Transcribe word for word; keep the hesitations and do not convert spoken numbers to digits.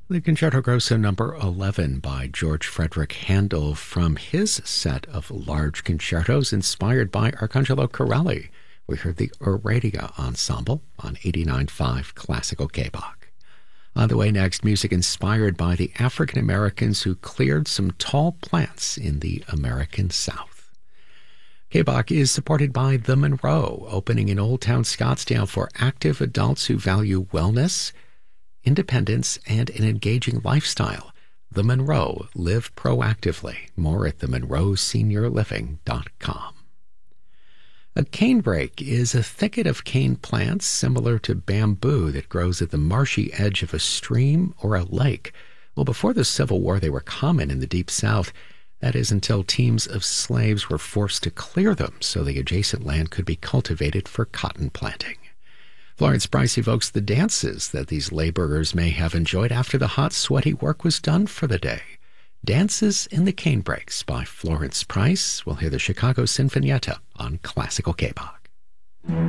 The Concerto Grosso number eleven by George Frederick Handel from his set of large concertos inspired by Arcangelo Corelli. We heard the Oradia Ensemble on eighty-nine point five Classical K-Bach. On the way next, music inspired by the African Americans who cleared some tall plants in the American South. K-Bach is supported by The Monroe, opening in Old Town Scottsdale for active adults who value wellness, independence, and an engaging lifestyle. The Monroe, live proactively. More at the monroe senior living dot com. A canebrake is a thicket of cane plants similar to bamboo that grows at the marshy edge of a stream or a lake. Well, before the Civil War, they were common in the Deep South. That is until teams of slaves were forced to clear them so the adjacent land could be cultivated for cotton planting. Florence Price evokes the dances that these laborers may have enjoyed after the hot, sweaty work was done for the day. Dances in the Canebrakes by Florence Price. We'll hear the Chicago Sinfonietta on Classical K-Bach.